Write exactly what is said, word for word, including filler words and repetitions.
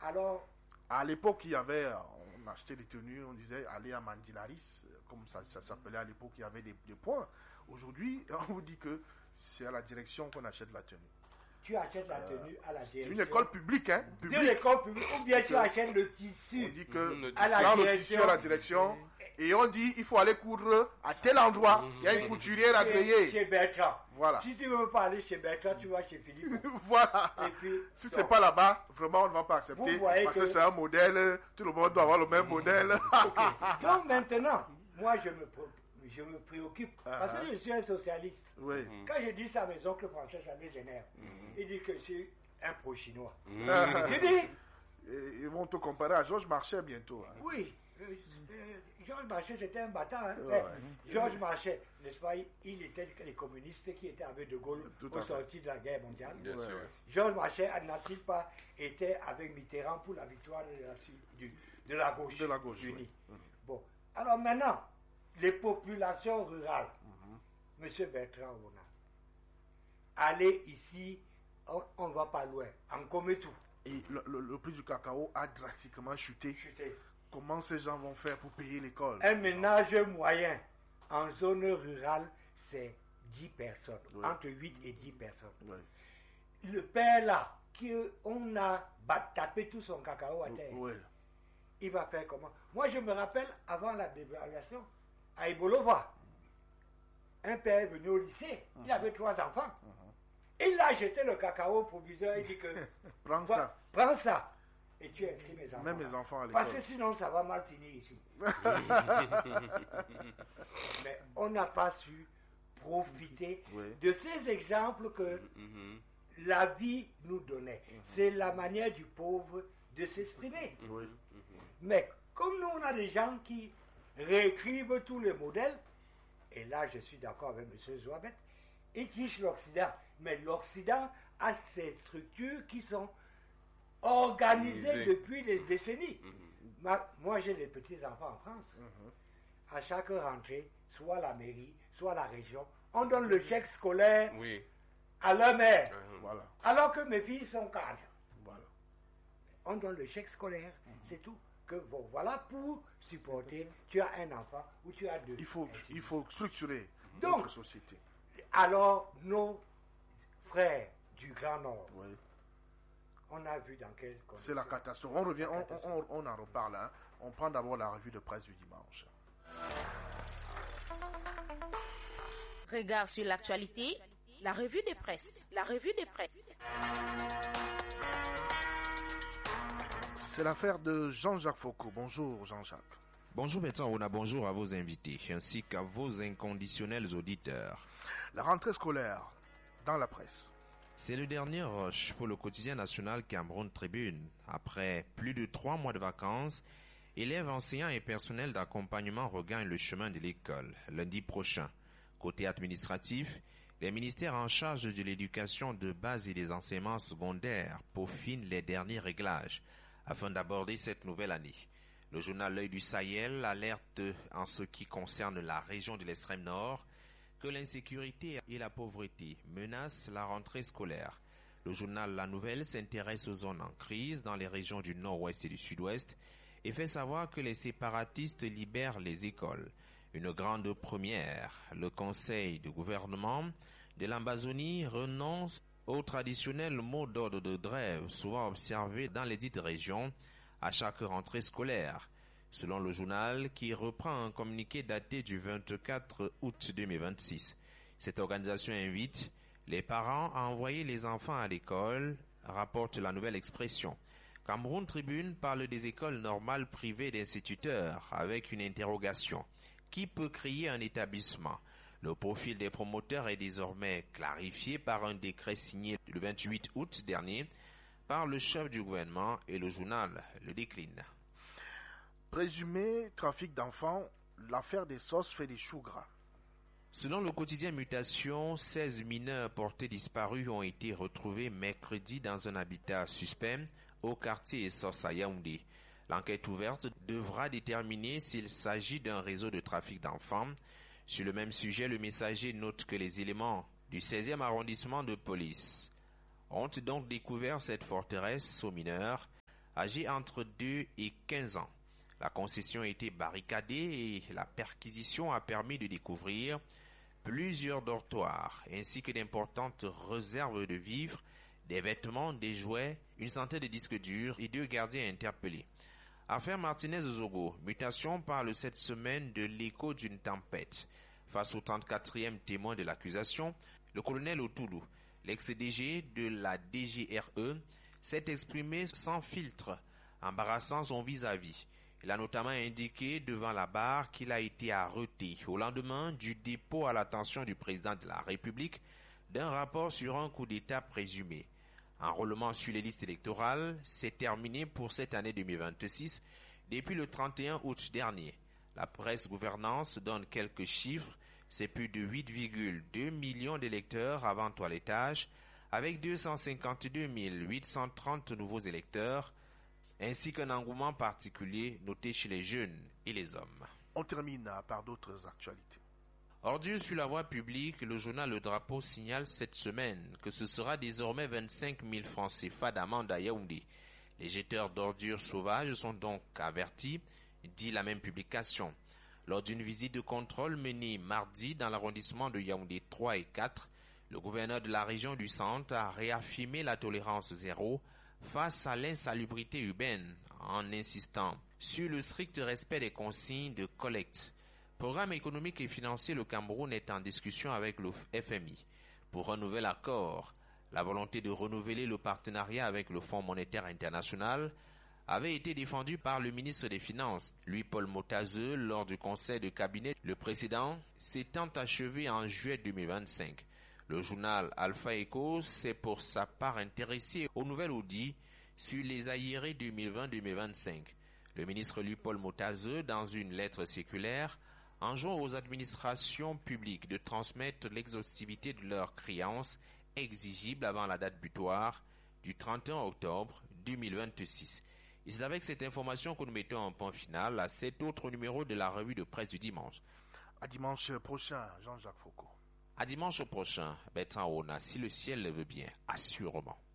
Alors, à l'époque, il y avait, on achetait des tenues, on disait aller à Mandilaris, comme ça, ça s'appelait à l'époque, il y avait des, des points. Aujourd'hui, on vous dit que c'est à la direction qu'on achète la tenue. Tu achètes la tenue euh, à la direction. C'est une école publique, hein. Publique. De l'école publique, ou bien tu achètes le tissu. On dit que mmh, à la dans direction. le tissu à la direction, et on dit il faut aller coudre à tel endroit. Il y a une couturière agréée. Chez Bertrand. Voilà. Si tu ne veux pas aller chez Bertrand, tu vas chez Philippe. Voilà. Et puis, si ce n'est pas là-bas, vraiment on ne va pas accepter. Parce que, que c'est un modèle, tout le monde doit avoir le même modèle. Okay. Donc maintenant, moi je me Je me préoccupe, uh-huh. parce que je suis un socialiste. Oui. Quand je dis ça à mes oncles français, ça les énerve. Mm-hmm. Ils disent que je suis un pro-chinois. Mm-hmm. Je dis... Et ils vont te comparer à Georges Marchais bientôt. Hein. Oui. Euh, euh, Georges Marchais, c'était un battant. Hein. Ouais. Georges Marchais, n'est-ce pas, il était les communistes qui étaient avec De Gaulle au sorti de la guerre mondiale. Bien sûr. Georges Marchais n'a-t-il pas été avec Mitterrand pour la victoire de la, du, de la gauche, de la gauche unie. Oui. Bon. Alors maintenant, les populations rurales, mm-hmm. Monsieur Bertrand Wona, allez ici, on ne va pas loin, en Kometou. Et le, le, le prix du cacao a drastiquement chuté. chuté. Comment ces gens vont faire pour payer l'école? Un ménage moyen en zone rurale, c'est dix personnes, oui. entre huit et dix personnes. Oui. Le père là, qu'on a tapé tout son cacao à terre, oui. il va faire comment? Moi je me rappelle, avant la dévaluation, à Ibolova, un père est venu au lycée, uh-huh. il avait trois enfants. Uh-huh. Il a jeté le cacao au proviseur, il dit que prends ça. Prends ça. Et tu inscris mes enfants. Même mes enfants à l'école. Parce que sinon ça va mal finir ici. Mais on n'a pas su profiter oui. de ces exemples que uh-huh. la vie nous donnait. Uh-huh. C'est la manière du pauvre de s'exprimer. Oui. Uh-huh. Mais comme nous on a des gens qui réécrivent tous les modèles, et là je suis d'accord avec M. Zouabet, ils trichent l'Occident, mais l'Occident a ses structures qui sont organisées Organisé. depuis des décennies. Mm-hmm. Ma, moi j'ai des petits-enfants en France. Mm-hmm. À chaque rentrée, soit la mairie, soit la région, on donne le chèque scolaire oui. à leur mère. Mm-hmm. Voilà. Alors que mes filles sont cadres. Voilà. On donne le chèque scolaire, mm-hmm. c'est tout. Que bon, voilà pour supporter, tu as un enfant ou tu as deux. Il faut, il faut structurer Donc, notre société. Alors, nos frères du Grand Nord, oui. on a vu dans quelle condition. C'est la catastrophe. On revient, on, on, on en reparle. Hein. On prend d'abord la revue de presse du dimanche. Regard sur l'actualité, la revue de presse. La revue de presse. C'est l'affaire de Jean-Jacques Foucault. Bonjour Jean-Jacques. Bonjour Bertrand Wona, bonjour à vos invités ainsi qu'à vos inconditionnels auditeurs. La rentrée scolaire dans la presse. C'est le dernier rush pour le quotidien national Cameroun Tribune. Après plus de trois mois de vacances, élèves, enseignants et personnels d'accompagnement regagnent le chemin de l'école lundi prochain. Côté administratif, les ministères en charge de l'éducation de base et des enseignements secondaires peaufinent les derniers réglages afin d'aborder cette nouvelle année. Le journal L'Œil du Sahel alerte en ce qui concerne la région de l'extrême nord que l'insécurité et la pauvreté menacent la rentrée scolaire. Le journal La Nouvelle s'intéresse aux zones en crise dans les régions du nord-ouest et du sud-ouest et fait savoir que les séparatistes libèrent les écoles. Une grande première, le conseil de gouvernement de l'Ambazonie renonce au traditionnel mot d'ordre de grève souvent observé dans les dites régions à chaque rentrée scolaire. Selon le journal, qui reprend un communiqué daté du vingt-quatre août deux mille vingt-six. Cette organisation invite les parents à envoyer les enfants à l'école, rapporte la Nouvelle Expression. Cameroun Tribune parle des écoles normales privées d'instituteurs avec une interrogation. Qui peut créer un établissement? Le profil des promoteurs est désormais clarifié par un décret signé le vingt-huit août dernier par le chef du gouvernement et le journal le décline. Présumé trafic d'enfants, l'affaire des sauces fait des choux gras. Selon le quotidien Mutation, seize mineurs portés disparus ont été retrouvés mercredi dans un habitat suspect au quartier Essos à Yaoundé. L'enquête ouverte devra déterminer s'il s'agit d'un réseau de trafic d'enfants. Sur le même sujet, le Messager note que les éléments du seizième arrondissement de police ont donc découvert cette forteresse aux mineurs âgés entre deux et quinze ans. La concession a été barricadée et la perquisition a permis de découvrir plusieurs dortoirs ainsi que d'importantes réserves de vivres, des vêtements, des jouets, une centaine de disques durs et deux gardiens interpellés. Affaire Martinez-Zogo, mutation parle cette semaine de l'écho d'une tempête. Face au trente-quatrième témoin de l'accusation, le colonel Otoulou, l'ex-D G de la D G R E, s'est exprimé sans filtre, embarrassant son vis-à-vis. Il a notamment indiqué devant la barre qu'il a été arrêté au lendemain du dépôt à l'attention du président de la République d'un rapport sur un coup d'État présumé. Enrôlement sur les listes électorales s'est terminé pour cette année deux mille vingt-six depuis le trente et un août dernier. La presse gouvernance donne quelques chiffres, c'est plus de huit virgule deux millions d'électeurs avant toilettage, avec deux cent cinquante-deux mille huit cent trente nouveaux électeurs, ainsi qu'un engouement particulier noté chez les jeunes et les hommes. On termine par d'autres actualités. Ordures sur la voie publique, le journal Le Drapeau signale cette semaine que ce sera désormais vingt-cinq mille francs C F A d'amende à Yaoundé. Les jeteurs d'ordures sauvages sont donc avertis, dit la même publication. Lors d'une visite de contrôle menée mardi dans l'arrondissement de Yaoundé trois et quatre, le gouverneur de la région du Centre a réaffirmé la tolérance zéro face à l'insalubrité urbaine en insistant sur le strict respect des consignes de collecte. Programme économique et financier, le Cameroun est en discussion avec le F M I pour un nouvel accord. La volonté de renouveler le partenariat avec le Fonds monétaire international avait été défendue par le ministre des Finances, Louis-Paul Motazeux, lors du conseil de cabinet. Le précédent s'étant achevé en juillet deux mille vingt-cinq. Le journal Alpha Echo s'est pour sa part intéressé au nouvel audit sur les aérés deux mille vingt deux mille vingt-cinq. Le ministre Louis-Paul Motazeux, dans une lettre circulaire, enjoint aux administrations publiques de transmettre l'exhaustivité de leurs créances exigibles avant la date butoir du trente et un octobre deux mille vingt-six. Et c'est avec cette information que nous mettons un point final à cet autre numéro de la revue de presse du dimanche. À dimanche prochain, Jean-Jacques Foucault. À dimanche prochain, Bertrand Ona, si le ciel le veut bien, assurément.